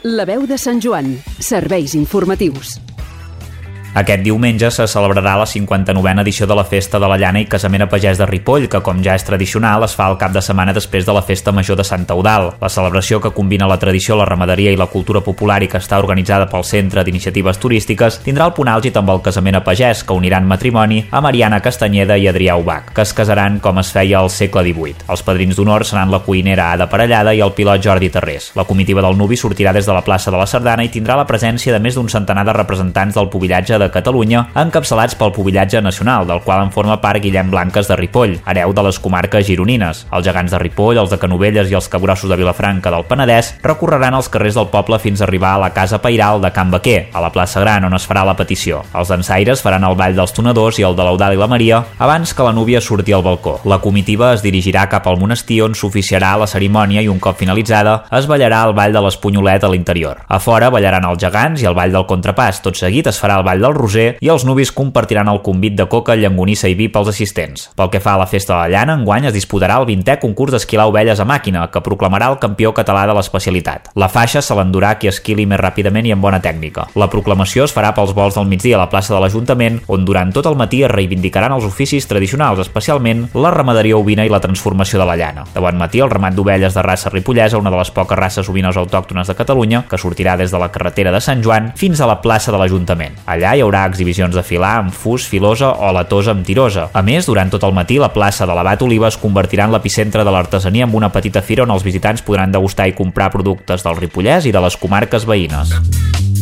La veu de Sant Joan. Serveis informatius. Aquest diumenge se celebrarà la 59a edició de la Festa de la Llana i Casament a Pagès de Ripoll, que, com ja és tradicional, es fa el cap de setmana després de la Festa Major de Sant Eudald. La celebració, que combina la tradició, la ramaderia i la cultura popular i que està organitzada pel Centre d'Iniciatives Turístiques, tindrà el punt àlgid amb el Casament a Pagès, que uniran matrimoni a Mariana Castanyeda i Adrià Ubach, que es casaran com es feia al segle XVIII. Els padrins d'honor seran la cuinera Ada Parellada i el pilot Jordi Tarrés. La comitiva del nuvi sortirà des de la plaça de la Sardana i tindrà la presència de més d'un centenar de representants del pubillatge de Catalunya, encapçalats pel pubillatge nacional, del qual en forma part Guillem Blanques de Ripoll, hereu de les comarques gironines. Els gegants de Ripoll, els de Canovelles i els capgrossos de Vilafranca del Penedès recorreran els carrers del poble fins a arribar a la Casa Pairal de Can Baquer, a la plaça Gran, on es farà la petició. Els dansaires faran el ball dels tonadors i el de l'Eudald i la Maria abans que la núvia surti al balcó. La comitiva es dirigirà cap al monestir, on s'oficiarà la cerimònia i un cop finalitzada es ballarà el ball de l'Espunyolet a l'interior. A fora ballaran els gegants i el ball del contrapàs. Tot seguit es farà el ball del Roser i els nuvis compartiran el convit de coca, llangonissa i vi pels assistents. Pel que fa a la Festa de la Llana, enguany es disputarà el 20è concurs d'esquilar ovelles a màquina, que proclamarà el campió català de l'especialitat. La faixa se l'endurà qui esquili més ràpidament i amb bona tècnica. La proclamació es farà pels volts del migdia a la plaça de l'Ajuntament, on durant tot el matí es reivindicaran els oficis tradicionals, especialment la ramaderia ovina i la transformació de la llana. De bon matí, el ramat d'ovelles de raça ripollesa, una de les poques races ovines autòctones de Catalunya, que sortirà des de la carretera de Sant Joan fins a la plaça de l'Ajuntament. Allà hi haurà exhibicions de filar amb fus, filosa o la tosa amb tirosa. A més, durant tot el matí, la plaça de l'Abat Oliva es convertirà en l'epicentre de l'artesania amb una petita fira on els visitants podran degustar i comprar productes del Ripollès i de les comarques veïnes.